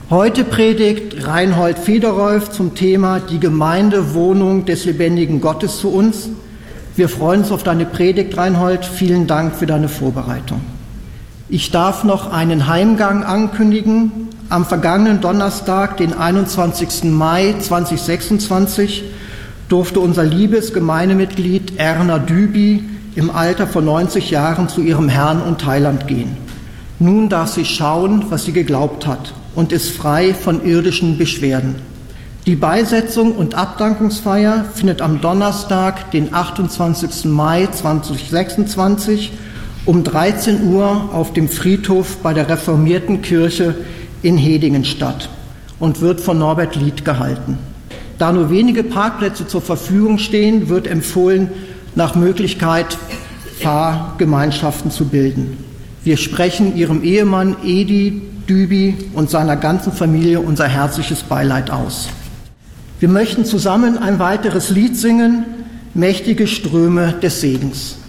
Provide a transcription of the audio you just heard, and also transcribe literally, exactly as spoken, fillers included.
Heute predigt Reinhold Federolf zum Thema Die Gemeindewohnung des lebendigen Gottes zu uns. Wir freuen uns auf deine Predigt, Reinhold. Vielen Dank für deine Vorbereitung. Ich darf noch einen Heimgang ankündigen. Am vergangenen Donnerstag, den einundzwanzigsten Mai zweitausendsechsundzwanzig, durfte unser liebes Gemeindemitglied Erna Dübi im Alter von neunzig Jahren zu ihrem Herrn und Heiland gehen. Nun darf sie schauen, was sie geglaubt hat, und ist frei von irdischen Beschwerden. Die Beisetzung und Abdankungsfeier findet am Donnerstag, den achtundzwanzigsten Mai zweitausendsechsundzwanzig, um dreizehn Uhr auf dem Friedhof bei der Reformierten Kirche in Hedingen statt und wird von Norbert Lied gehalten. Da nur wenige Parkplätze zur Verfügung stehen, wird empfohlen, nach Möglichkeit Fahrgemeinschaften zu bilden. Wir sprechen ihrem Ehemann Edi Dübi und seiner ganzen Familie unser herzliches Beileid aus. Wir möchten zusammen ein weiteres Lied singen, Mächtige Ströme des Segens.